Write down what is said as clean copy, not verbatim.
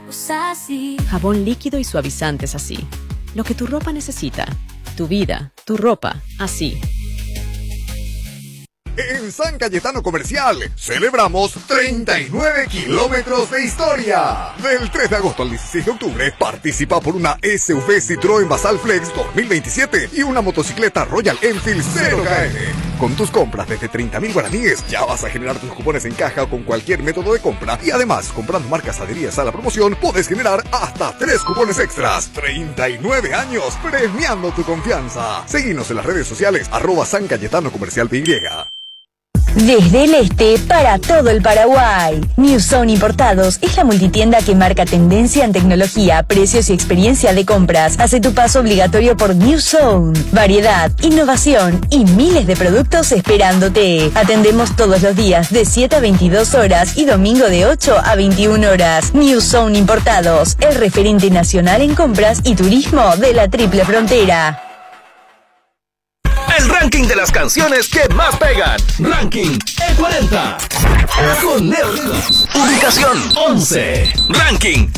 Jabón líquido y suavizantes así. Lo que tu ropa necesita. Tu vida, tu ropa, así. En San Cayetano Comercial celebramos 39 kilómetros de historia. Del 3 de agosto al 16 de octubre participa por una SUV Citroën Basal Flex 2027 y una motocicleta Royal Enfield 0KN. Con tus compras desde 30.000 guaraníes ya vas a generar tus cupones en caja o con cualquier método de compra y además comprando marcas adheridas a la promoción puedes generar hasta 3 cupones extras. 39 años premiando tu confianza. Seguinos en las redes sociales @San Cayetano Comercial PY. Desde el este para todo el Paraguay. New Zone Importados es la multitienda que marca tendencia en tecnología, precios y experiencia de compras. Hace tu paso obligatorio por New Zone. Variedad, innovación y miles de productos esperándote. Atendemos todos los días de 7 a 22 horas y domingo de 8 a 21 horas. New Zone Importados, el referente nacional en compras y turismo de la Triple Frontera. El ranking de las canciones que más pegan. Ranking E40. Con Leo Rivas. Ubicación 11. Ranking